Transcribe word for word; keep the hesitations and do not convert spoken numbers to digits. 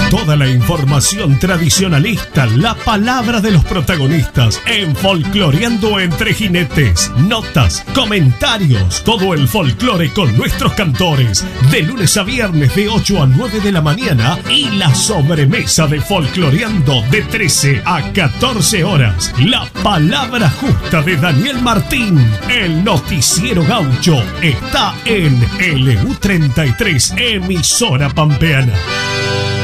Toda la información tradicionalista, la palabra de los protagonistas en Folcloreando entre Jinetes. Notas, comentarios, todo el folclore con nuestros cantores. De lunes a viernes de ocho a nueve de la mañana y la sobremesa de Folcloreando de trece a catorce horas. La palabra justa de Daniel Martín. El noticiero gaucho está en L U treinta y tres, emisora pampeana.